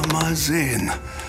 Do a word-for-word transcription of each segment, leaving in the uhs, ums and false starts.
mal sehen.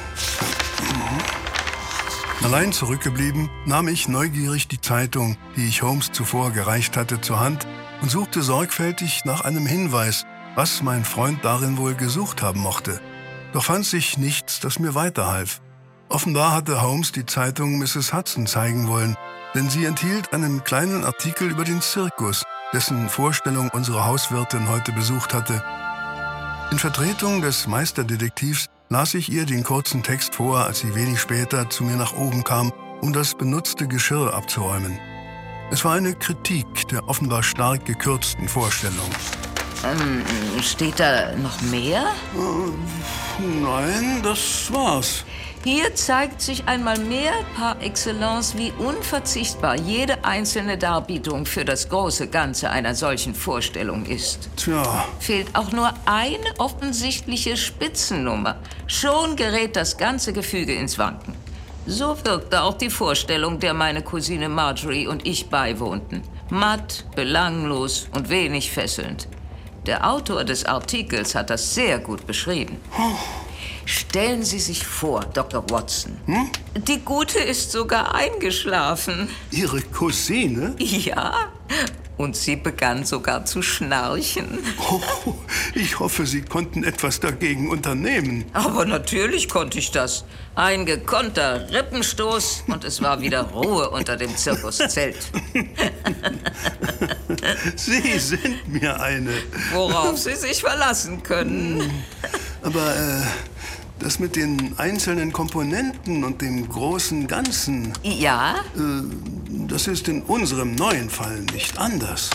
Allein zurückgeblieben, nahm ich neugierig die Zeitung, die ich Holmes zuvor gereicht hatte, zur Hand und suchte sorgfältig nach einem Hinweis, was mein Freund darin wohl gesucht haben mochte. Doch fand sich nichts, das mir weiterhalf. Offenbar hatte Holmes die Zeitung Misses Hudson zeigen wollen, denn sie enthielt einen kleinen Artikel über den Zirkus, dessen Vorstellung unsere Hauswirtin heute besucht hatte. In Vertretung des Meisterdetektivs las ich ihr den kurzen Text vor, als sie wenig später zu mir nach oben kam, um das benutzte Geschirr abzuräumen. Es war eine Kritik der offenbar stark gekürzten Vorstellung. Ähm, steht da noch mehr? Äh, nein, das war's. Hier zeigt sich einmal mehr par excellence, wie unverzichtbar jede einzelne Darbietung für das große Ganze einer solchen Vorstellung ist. Tja. Fehlt auch nur eine offensichtliche Spitzennummer. Schon gerät das ganze Gefüge ins Wanken. So wirkte auch die Vorstellung, der meine Cousine Marjorie und ich beiwohnten. Matt, belanglos und wenig fesselnd. Der Autor des Artikels hat das sehr gut beschrieben. Oh. Stellen Sie sich vor, Doktor Watson. Hm? Die Gute ist sogar eingeschlafen. Ihre Cousine? Ja, und sie begann sogar zu schnarchen. Oh, ich hoffe, Sie konnten etwas dagegen unternehmen. Aber natürlich konnte ich das. Ein gekonnter Rippenstoß und es war wieder Ruhe unter dem Zirkuszelt. Sie sind mir eine. Worauf Sie sich verlassen können. Aber äh, das mit den einzelnen Komponenten und dem großen Ganzen... Ja? Äh, das ist in unserem neuen Fall nicht anders.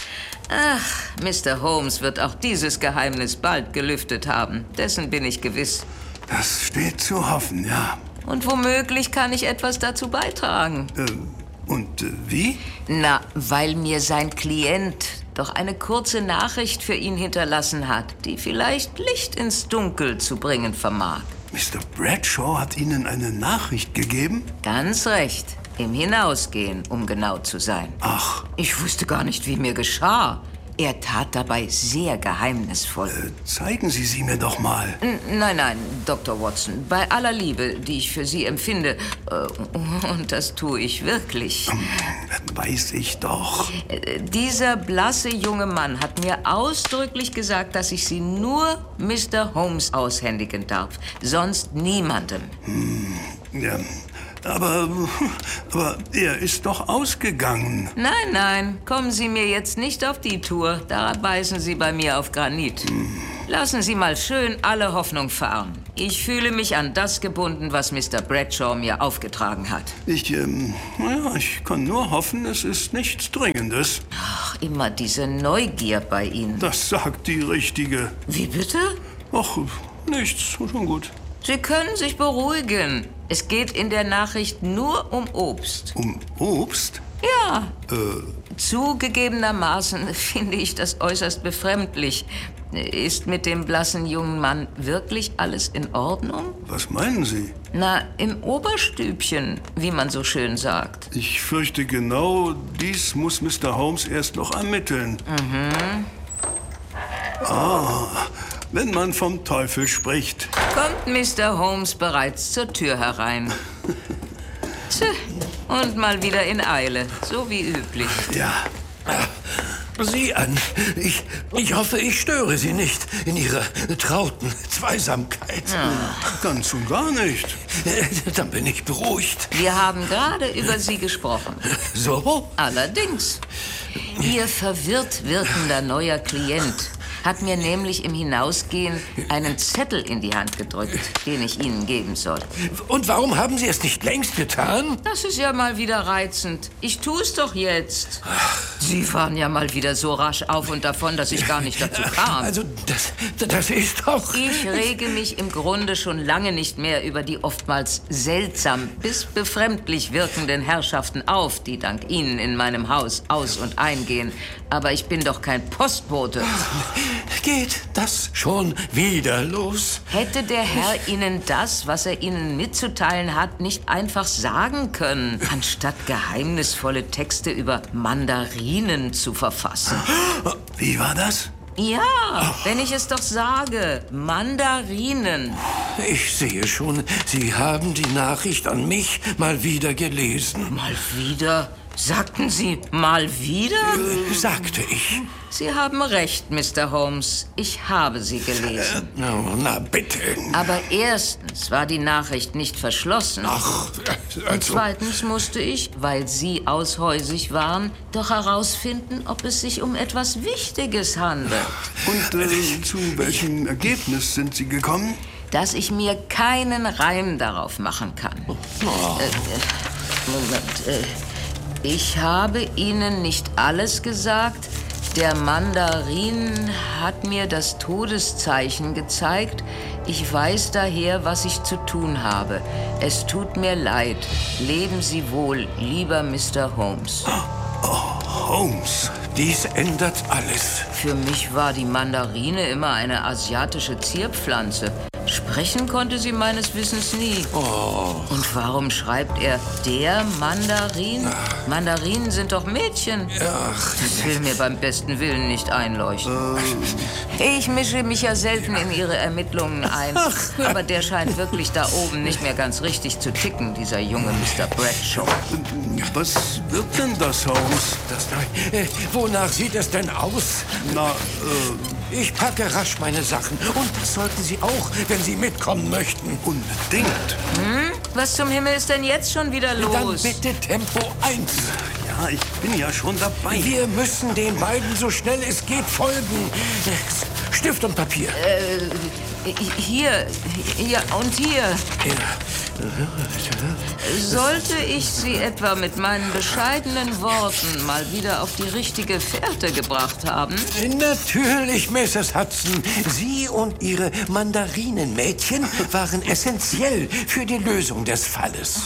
Ach, Mister Holmes wird auch dieses Geheimnis bald gelüftet haben. Dessen bin ich gewiss. Das steht zu hoffen, ja. Und womöglich kann ich etwas dazu beitragen. Äh, und äh, wie? Na, weil mir sein Klient doch eine kurze Nachricht für ihn hinterlassen hat, die vielleicht Licht ins Dunkel zu bringen vermag. Mister Bradshaw hat Ihnen eine Nachricht gegeben? Ganz recht. Im Hinausgehen, um genau zu sein. Ach. Ich wusste gar nicht, wie mir geschah. Er tat dabei sehr geheimnisvoll. Äh, zeigen Sie sie mir doch mal. N nein, nein, Doktor Watson. Bei aller Liebe, die ich für Sie empfinde, äh, und das tue ich wirklich. Das weiß ich doch. Äh, dieser blasse junge Mann hat mir ausdrücklich gesagt, dass ich sie nur Mister Holmes aushändigen darf. Sonst niemandem. Hm, ja. Aber, aber er ist doch ausgegangen. Nein, nein, kommen Sie mir jetzt nicht auf die Tour. Da beißen Sie bei mir auf Granit. Hm. Lassen Sie mal schön alle Hoffnung fahren. Ich fühle mich an das gebunden, was Mister Bradshaw mir aufgetragen hat. Ich, ähm, naja, ich kann nur hoffen, es ist nichts Dringendes. Ach, immer diese Neugier bei Ihnen. Das sagt die Richtige. Wie bitte? Ach, nichts, schon gut. Sie können sich beruhigen. Es geht in der Nachricht nur um Obst. Um Obst? Ja. Äh. Zugegebenermaßen finde ich das äußerst befremdlich. Ist mit dem blassen jungen Mann wirklich alles in Ordnung? Was meinen Sie? Na, im Oberstübchen, wie man so schön sagt. Ich fürchte, genau dies muss Mister Holmes erst noch ermitteln. Mhm. Ah, wenn man vom Teufel spricht. Kommt Mister Holmes bereits zur Tür herein. Tch, und mal wieder in Eile, so wie üblich. Ja. Sieh an. Ich, ich hoffe, ich störe Sie nicht in Ihrer trauten Zweisamkeit. Ja. Ganz und gar nicht. Dann bin ich beruhigt. Wir haben gerade über Sie gesprochen. So? Allerdings. Ihr verwirrt wirkender neuer Klient hat mir nämlich im Hinausgehen einen Zettel in die Hand gedrückt, den ich Ihnen geben soll. Und warum haben Sie es nicht längst getan? Das ist ja mal wieder reizend. Ich tue es doch jetzt. Sie fahren ja mal wieder so rasch auf und davon, dass ich gar nicht dazu kam. Also, das, das ist doch... Ich rege mich im Grunde schon lange nicht mehr über die oftmals seltsam bis befremdlich wirkenden Herrschaften auf, die dank Ihnen in meinem Haus aus- und eingehen. Aber ich bin doch kein Postbote. Geht das schon wieder los? Hätte der Herr Ihnen das, was er Ihnen mitzuteilen hat, nicht einfach sagen können, anstatt geheimnisvolle Texte über Mandarinen zu verfassen? Wie war das? Ja, oh. wenn ich es doch sage. Mandarinen. Ich sehe schon, Sie haben die Nachricht an mich mal wieder gelesen. Mal wieder? Sagten Sie mal wieder? Äh, sagte ich. Sie haben recht, Mister Holmes. Ich habe sie gelesen. Äh, oh, na bitte. Aber erstens war die Nachricht nicht verschlossen. Ach, also. Und zweitens musste ich, weil Sie aushäusig waren, doch herausfinden, ob es sich um etwas Wichtiges handelt. Und äh, zu welchem Ergebnis sind Sie gekommen? Dass ich mir keinen Reim darauf machen kann. Oh. Äh, äh, Moment, äh, ich habe Ihnen nicht alles gesagt. Der Mandarin hat mir das Todeszeichen gezeigt. Ich weiß daher, was ich zu tun habe. Es tut mir leid. Leben Sie wohl, lieber Mister Holmes. Oh, Holmes. Dies ändert alles. Für mich war die Mandarine immer eine asiatische Zierpflanze. Sprechen konnte sie meines Wissens nie. Oh. Und warum schreibt er der Mandarin? Ach. Mandarinen sind doch Mädchen. Ach. Das will mir beim besten Willen nicht einleuchten. Äh. Ich mische mich ja selten in Ihre Ermittlungen ein. Ach. Aber der scheint wirklich da oben nicht mehr ganz richtig zu ticken, dieser junge Mister Bradshaw. Was wird denn das, Holmes? Das, äh, wonach sieht es denn aus? Na, äh... Ich packe rasch meine Sachen. Und das sollten Sie auch, wenn Sie mitkommen möchten. Unbedingt. Hm? Was zum Himmel ist denn jetzt schon wieder los? Dann bitte Tempo eins. Ja, ich bin ja schon dabei. Wir müssen den beiden so schnell es geht folgen. Stift und Papier. Äh, hier, hier und hier. Ja. Sollte ich Sie etwa mit meinen bescheidenen Worten mal wieder auf die richtige Fährte gebracht haben? Natürlich, Misses Hudson. Sie und Ihre Mandarinenmädchen waren essentiell für die Lösung des Falles.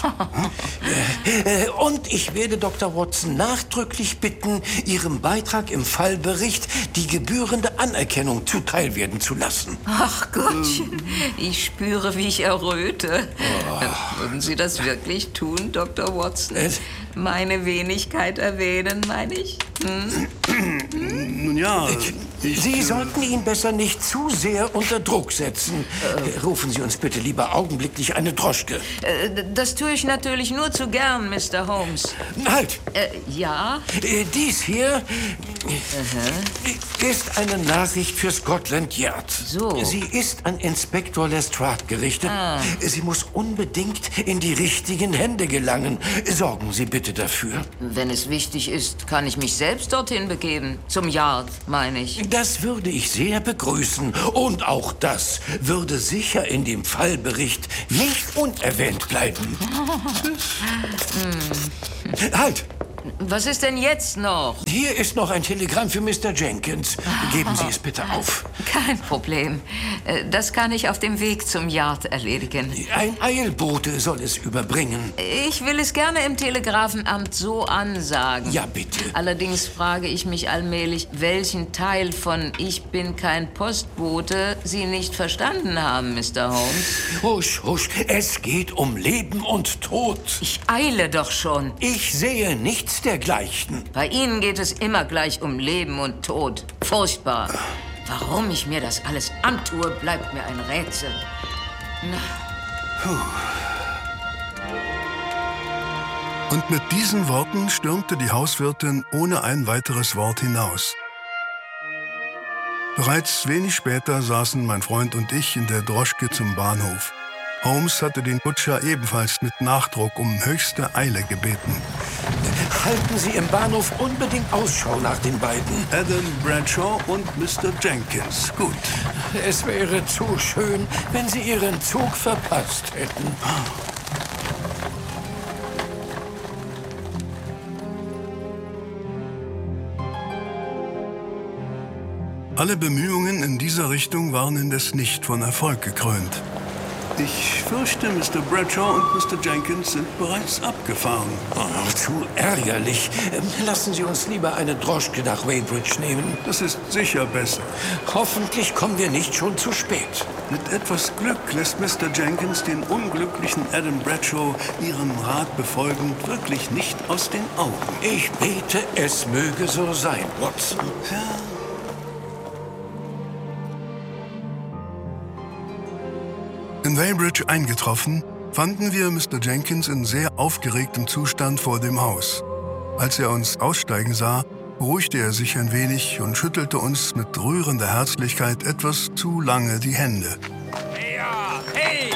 Und ich werde Doktor Watson nachdrücklich bitten, Ihrem Beitrag im Fallbericht die gebührende Anerkennung zuteilwerden zu lassen. Ach Gottchen, ich spüre, wie ich erröte. Oh. Würden Sie das wirklich tun, Doktor Watson? Äh? Meine Wenigkeit erwähnen, meine ich? Hm? Nun ja... Ich, Sie sollten ihn besser nicht zu sehr unter Druck setzen. Äh. Rufen Sie uns bitte lieber augenblicklich eine Droschke. Äh, das tue ich natürlich nur zu gern, Mister Holmes. Halt! Äh, ja? Äh, dies hier uh-huh. ist eine Nachricht für Scotland Yard. So. Sie ist an Inspektor Lestrade gerichtet. Ah. Sie muss unbedingt in die richtigen Hände gelangen. Sorgen Sie bitte dafür. Wenn es wichtig ist, kann ich mich selbst dorthin begeben. Zum Yard, meine ich. Das würde ich sehr begrüßen. Und auch das würde sicher in dem Fallbericht nicht unerwähnt bleiben. hm. Halt! Was ist denn jetzt noch? Hier ist noch ein Telegramm für Mister Jenkins. Geben Sie es bitte auf. Kein Problem. Das kann ich auf dem Weg zum Yard erledigen. Ein Eilbote soll es überbringen. Ich will es gerne im Telegrafenamt so ansagen. Ja, bitte. Allerdings frage ich mich allmählich, welchen Teil von Ich bin kein Postbote Sie nicht verstanden haben, Mister Holmes. Husch, husch. Es geht um Leben und Tod. Ich eile doch schon. Ich sehe nichts dergleichen. Bei Ihnen geht es immer gleich um Leben und Tod. Furchtbar. Warum ich mir das alles antue, bleibt mir ein Rätsel. Puh. Und mit diesen Worten stürmte die Hauswirtin ohne ein weiteres Wort hinaus. Bereits wenig später saßen mein Freund und ich in der Droschke zum Bahnhof. Holmes hatte den Kutscher ebenfalls mit Nachdruck um höchste Eile gebeten. Halten Sie im Bahnhof unbedingt Ausschau nach den beiden. Adam Bradshaw und Mister Jenkins. Gut. Es wäre zu schön, wenn Sie Ihren Zug verpasst hätten. Alle Bemühungen in dieser Richtung waren indes nicht von Erfolg gekrönt. Ich fürchte, Mister Bradshaw und Mister Jenkins sind bereits abgefahren. Oh, zu ärgerlich. Lassen Sie uns lieber eine Droschke nach Weybridge nehmen. Das ist sicher besser. Hoffentlich kommen wir nicht schon zu spät. Mit etwas Glück lässt Mister Jenkins den unglücklichen Adam Bradshaw, Ihrem Rat befolgend, wirklich nicht aus den Augen. Ich bete, es möge so sein, Watson. Ja. In Weybridge eingetroffen, fanden wir Mister Jenkins in sehr aufgeregtem Zustand vor dem Haus. Als er uns aussteigen sah, beruhigte er sich ein wenig und schüttelte uns mit rührender Herzlichkeit etwas zu lange die Hände. Ja, hey,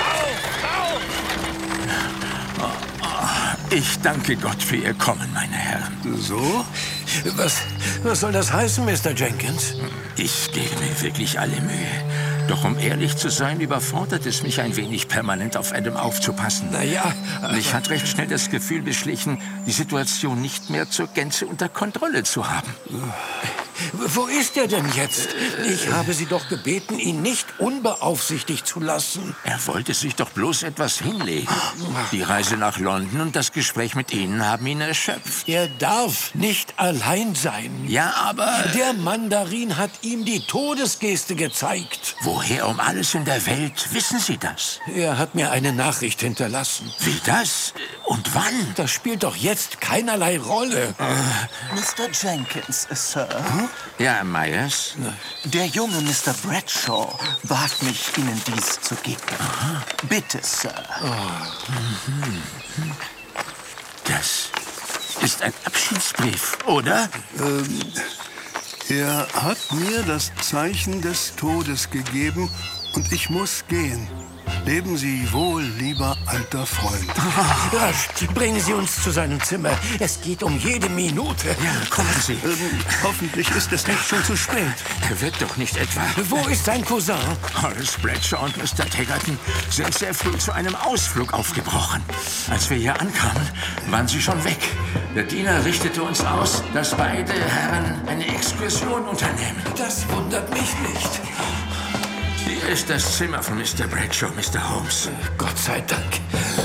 auf, auf! Ich danke Gott für Ihr Kommen, meine Herren. So? Was, was soll das heißen, Mister Jenkins? Ich gebe mir wirklich alle Mühe. Doch um ehrlich zu sein, überfordert es mich ein wenig, permanent auf Adam aufzupassen. Naja, Mich hat recht schnell das Gefühl beschlichen, die Situation nicht mehr zur Gänze unter Kontrolle zu haben. wo ist er denn jetzt? Ich habe Sie doch gebeten, ihn nicht unbeaufsichtigt zu lassen. Er wollte sich doch bloß etwas hinlegen. Die Reise nach London und das Gespräch mit Ihnen haben ihn erschöpft. Er darf nicht allein sein. Ja, aber... Der Mandarin hat ihm die Todesgeste gezeigt. Woher um alles in der Welt wissen Sie das? Er hat mir eine Nachricht hinterlassen. Wie das? Und wann? Das spielt doch jetzt keinerlei Rolle. Mister Jenkins, Sir. Ja, Myers? Der junge Mister Bradshaw bat mich, Ihnen dies zu geben. Aha. Bitte, Sir. Das ist ein Abschiedsbrief, oder? Ähm, er hat mir das Zeichen des Todes gegeben und ich muss gehen. Leben Sie wohl, lieber alter Freund. Rasch, bringen Sie uns zu seinem Zimmer. Es geht um jede Minute. Ja, kommen Sie. Ähm, hoffentlich ist es nicht schon zu spät. Er wird doch nicht etwa... Wo ist sein Cousin? Horace Bradshaw und Mister Taggerton sind sehr früh zu einem Ausflug aufgebrochen. Als wir hier ankamen, waren sie schon weg. Der Diener richtete uns aus, dass beide Herren eine Exkursion unternehmen. Das wundert mich nicht. Hier ist das Zimmer von Mister Bradshaw, Mister Holmes. Gott sei Dank.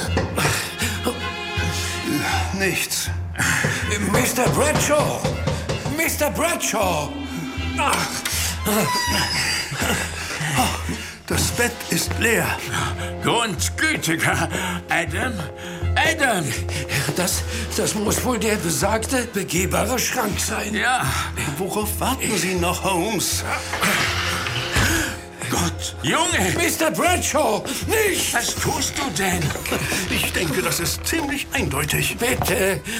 Nichts. Mister Bradshaw! Mister Bradshaw! Ach. Das Bett ist leer. Grundgütiger Adam! Adam! Das, das muss wohl der besagte, begehbare Schrank sein. Ja, Worauf warten Sie noch, Holmes? Gott! Junge! Mister Bradshaw! Nicht! Was tust du denn? Ich denke, das ist ziemlich eindeutig. Bitte!